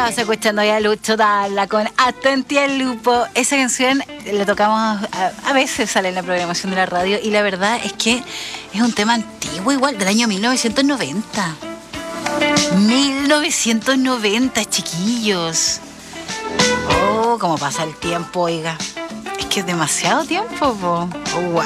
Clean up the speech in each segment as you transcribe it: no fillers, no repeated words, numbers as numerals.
Estamos escuchando ya a Lucho Dalla con Attenti al Lupo. Esa canción la tocamos, a veces sale en la programación de la radio, y la verdad es que es un tema antiguo, igual, del año 1990. 1990, chiquillos. Oh, cómo pasa el tiempo, oiga. Es que es demasiado tiempo, po. Oh, wow.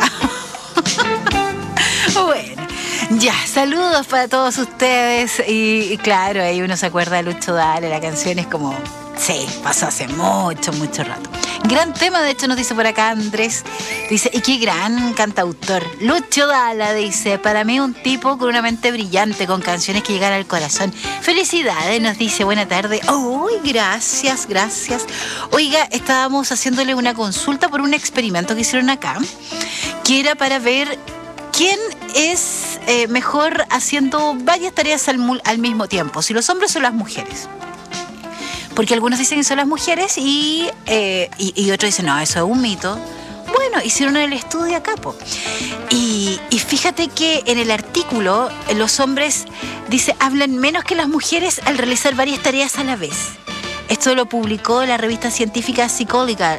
Bueno, ya, saludos para todos ustedes. Y claro, ahí uno se acuerda de Lucho Dalla. La canción es como, sí, pasó hace mucho, mucho rato. Gran tema, de hecho, nos dice por acá Andrés. Dice, y qué gran cantautor. Lucho Dalla dice, para mí un tipo con una mente brillante, con canciones que llegan al corazón. Felicidades, nos dice, buena tarde. Uy, gracias, gracias. Oiga, estábamos haciéndole una consulta por un experimento que hicieron acá, que era para ver quién es mejor haciendo varias tareas al mismo tiempo, si los hombres o las mujeres. Porque algunos dicen que son las mujeres y otros dicen, no, eso es un mito. Bueno, hicieron el estudio acá, po. Y fíjate que en el artículo los hombres, dice, hablan menos que las mujeres al realizar varias tareas a la vez. Esto lo publicó la revista científica Psychological,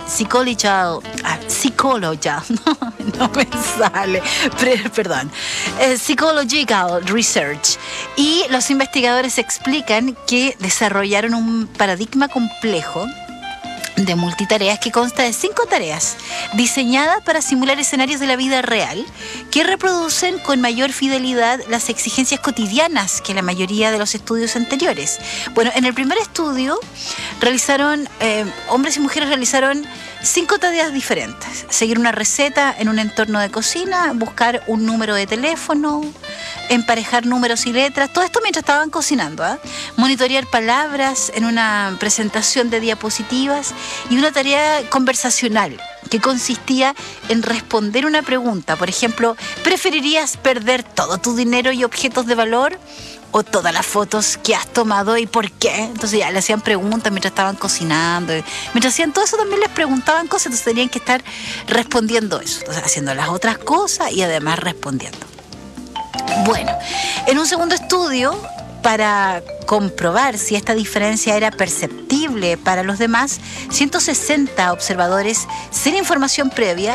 no me sale, perdón, Psychological Research. Y los investigadores explican que desarrollaron un paradigma complejo de multitareas que consta de 5 tareas diseñadas para simular escenarios de la vida real que reproducen con mayor fidelidad las exigencias cotidianas que la mayoría de los estudios anteriores. Bueno, en el primer estudio realizaron, hombres y mujeres realizaron 5 tareas diferentes: seguir una receta en un entorno de cocina, buscar un número de teléfono, emparejar números y letras, todo esto mientras estaban cocinando, monitorear palabras en una presentación de diapositivas, y una tarea conversacional que consistía en responder una pregunta. Por ejemplo, ¿preferirías perder todo tu dinero y objetos de valor o todas las fotos que has tomado y por qué? Entonces ya le hacían preguntas mientras estaban cocinando. Mientras hacían todo eso también les preguntaban cosas, entonces tenían que estar respondiendo eso. Entonces haciendo las otras cosas y además respondiendo. Bueno, en un segundo estudio, para comprobar si esta diferencia era perceptible para los demás, 160 observadores sin información previa